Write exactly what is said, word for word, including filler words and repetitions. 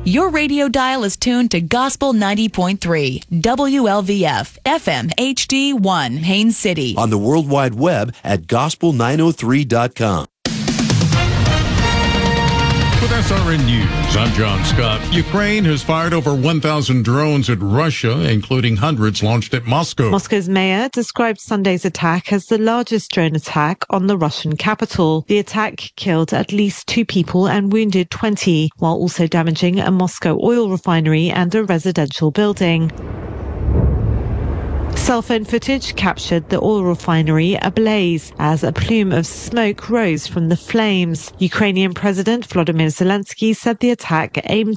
Your radio dial is tuned to Gospel ninety point three, W L V F, F M H D one, Haines City. On the World Wide Web at gospel nine oh three dot com. With S R N News, I'm John Scott. Ukraine has fired over one thousand drones at Russia, including hundreds launched at Moscow. Moscow's mayor described Sunday's attack as the largest drone attack on the Russian capital. The attack killed at least two people and wounded twenty, while also damaging a Moscow oil refinery and a residential building. Cell phone footage captured the oil refinery ablaze as a plume of smoke rose from the flames. Ukrainian President Volodymyr Zelensky said the attack aimed